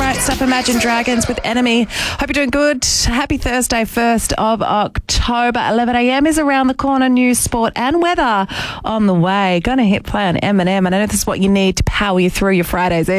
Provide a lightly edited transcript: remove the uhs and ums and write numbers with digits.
right, Sup Imagine Dragons with Enemy. Hope you're doing good. Happy Thursday, 1st of October. 11 a.m. is around the corner. News, sport and weather on the way. Gonna hit play on Eminem. And I know this is what you need to power you through your Fridays.